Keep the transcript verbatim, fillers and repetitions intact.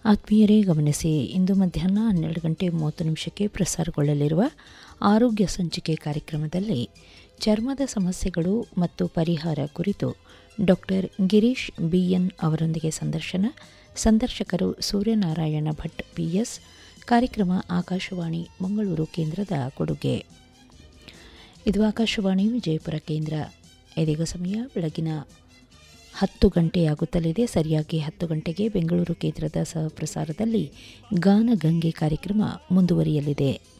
ಆತ್ಮೀಯರೇ ಗಮನಿಸಿ, ಇಂದು ಮಧ್ಯಾಹ್ನ ಹನ್ನೆರಡು ಗಂಟೆ ಮೂವತ್ತು ನಿಮಿಷಕ್ಕೆ ಪ್ರಸಾರಗೊಳ್ಳಲಿರುವ ಆರೋಗ್ಯ ಸಂಚಿಕೆ ಕಾರ್ಯಕ್ರಮದಲ್ಲಿ ಚರ್ಮದ ಸಮಸ್ಯೆಗಳು ಮತ್ತು ಪರಿಹಾರ ಕುರಿತು ಡಾಕ್ಟರ್ ಗಿರೀಶ್ ಬಿಎನ್ ಅವರೊಂದಿಗೆ ಸಂದರ್ಶನ. ಸಂದರ್ಶಕರು ಸೂರ್ಯನಾರಾಯಣ ಭಟ್ ಪಿಎಸ್. ಕಾರ್ಯಕ್ರಮ ಆಕಾಶವಾಣಿ ಮಂಗಳೂರು ಕೇಂದ್ರದ ಕೊಡುಗೆ. ಇದು ಆಕಾಶವಾಣಿ ವಿಜಯಪುರ ಕೇಂದ್ರ. ಇದೀಗ ಸಮಯ ಬೆಳಗಿನ ಹತ್ತು ಗಂಟೆಯಾಗುತ್ತಲಿದೆ. ಸರಿಯಾಗಿ ಹತ್ತು ಗಂಟೆಗೆ ಬೆಂಗಳೂರು ಕೇಂದ್ರದ ಸಹ ಪ್ರಸಾರದಲ್ಲಿ ಗಾನಗಂಗೆ ಕಾರ್ಯಕ್ರಮ ಮುಂದುವರಿಯಲಿದೆ.